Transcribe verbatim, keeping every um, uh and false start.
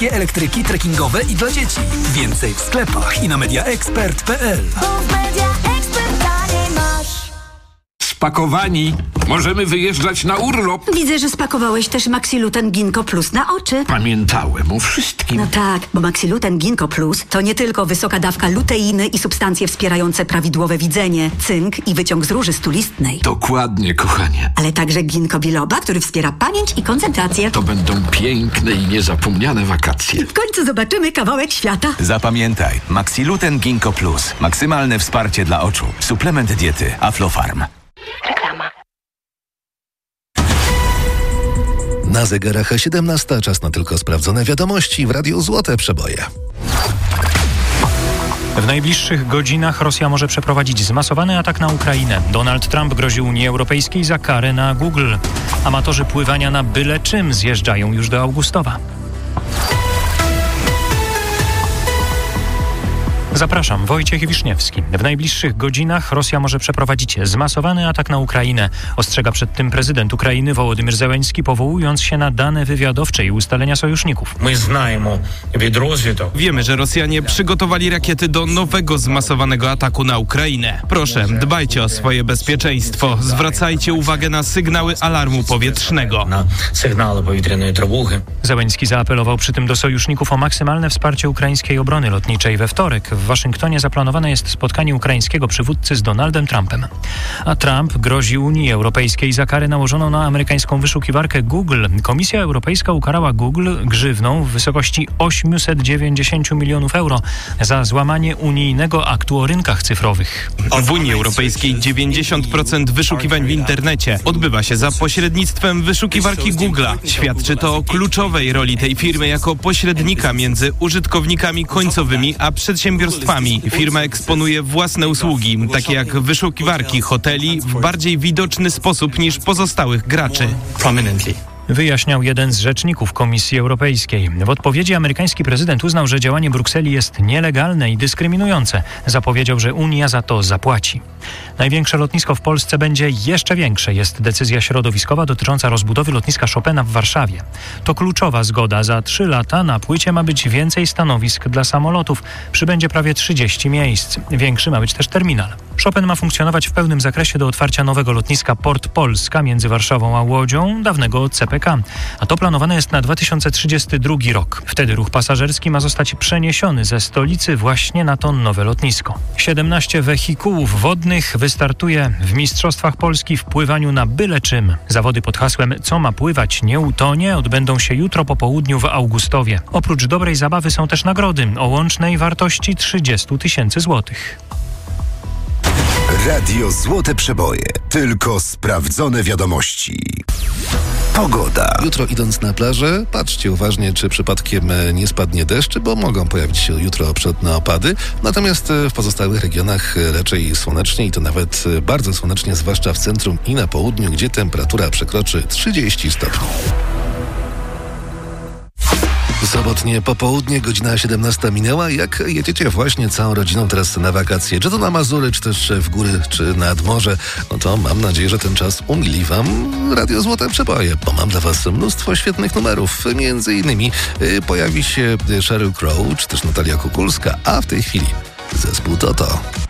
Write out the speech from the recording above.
Elektryki trekkingowe i dla dzieci. Więcej w sklepach i na mediaexpert kropka p l. Spakowani. Możemy wyjeżdżać na urlop. Widzę, że spakowałeś też Maxiluten Ginkgo Plus na oczy. Pamiętałem o wszystkim. No tak, bo Maxiluten Ginkgo Plus to nie tylko wysoka dawka luteiny i substancje wspierające prawidłowe widzenie, cynk i wyciąg z róży stulistnej. Dokładnie, kochanie. Ale także ginkgo biloba, który wspiera pamięć i koncentrację. To będą piękne i niezapomniane wakacje. W końcu zobaczymy kawałek świata. Zapamiętaj, Maxiluten Ginkgo Plus. Maksymalne wsparcie dla oczu. Suplement diety Aflofarm. Reklama. Na zegarach siedemnasta, czas na tylko sprawdzone wiadomości w Radiu Złote Przeboje. W najbliższych godzinach Rosja może przeprowadzić zmasowany atak na Ukrainę. Donald Trump grozi Unii Europejskiej za karę na Google. Amatorzy pływania na byle czym zjeżdżają już do Augustowa. Zapraszam, Wojciech Wiszniewski. W najbliższych godzinach Rosja może przeprowadzić zmasowany atak na Ukrainę. Ostrzega przed tym prezydent Ukrainy Wołodymyr Zełenski, powołując się na dane wywiadowcze i ustalenia sojuszników. Wiemy, że Rosjanie przygotowali rakiety do nowego zmasowanego ataku na Ukrainę. Proszę, dbajcie o swoje bezpieczeństwo. Zwracajcie uwagę na sygnały alarmu powietrznego. Zełenski zaapelował przy tym do sojuszników o maksymalne wsparcie ukraińskiej obrony lotniczej. We wtorek w Waszyngtonie zaplanowane jest spotkanie ukraińskiego przywódcy z Donaldem Trumpem. A Trump grozi Unii Europejskiej za karę nałożoną na amerykańską wyszukiwarkę Google. Komisja Europejska ukarała Google grzywną w wysokości osiemset dziewięćdziesiąt milionów euro za złamanie unijnego aktu o rynkach cyfrowych. W Unii Europejskiej dziewięćdziesiąt procent wyszukiwań w internecie odbywa się za pośrednictwem wyszukiwarki Google'a. Świadczy to o kluczowej roli tej firmy jako pośrednika między użytkownikami końcowymi a przedsiębiorstwami. Firma eksponuje własne usługi, takie jak wyszukiwarki hoteli, w bardziej widoczny sposób niż pozostałych graczy. Wyjaśniał jeden z rzeczników Komisji Europejskiej. W odpowiedzi amerykański prezydent uznał, że działanie Brukseli jest nielegalne i dyskryminujące. Zapowiedział, że Unia za to zapłaci. Największe lotnisko w Polsce będzie jeszcze większe. Jest decyzja środowiskowa dotycząca rozbudowy lotniska Chopina w Warszawie. To kluczowa zgoda. Za trzy lata na płycie ma być więcej stanowisk dla samolotów. Przybędzie prawie trzydzieści miejsc. Większy ma być też terminal. Chopin ma funkcjonować w pełnym zakresie do otwarcia nowego lotniska Port Polska między Warszawą a Łodzią, dawnego C P K. A to planowane jest na dwa tysiące trzydziesty drugi rok. Wtedy ruch pasażerski ma zostać przeniesiony ze stolicy właśnie na to nowe lotnisko. siedemnaście wehikułów wodnych wystartuje w Mistrzostwach Polski w pływaniu na byle czym. Zawody pod hasłem "Co ma pływać, nie utonie" odbędą się jutro po południu w Augustowie. Oprócz dobrej zabawy są też nagrody o łącznej wartości trzydzieści tysięcy złotych. Radio Złote Przeboje. Tylko sprawdzone wiadomości. Pogoda. Jutro idąc na plażę, patrzcie uważnie, czy przypadkiem nie spadnie deszcz, bo mogą pojawić się jutro przelotne opady. Natomiast w pozostałych regionach raczej słonecznie i to nawet bardzo słonecznie, zwłaszcza w centrum i na południu, gdzie temperatura przekroczy trzydzieści stopni. Sobotnie popołudnie, godzina siedemnasta minęła. Jak jedziecie właśnie całą rodziną teraz na wakacje, czy to na Mazury, czy też w góry, czy nad morze, no to mam nadzieję, że ten czas umili wam Radio Złote Przeboje, bo mam dla was mnóstwo świetnych numerów. Między innymi y, pojawi się Sheryl Crow, czy też Natalia Kukulska, a w tej chwili zespół Toto.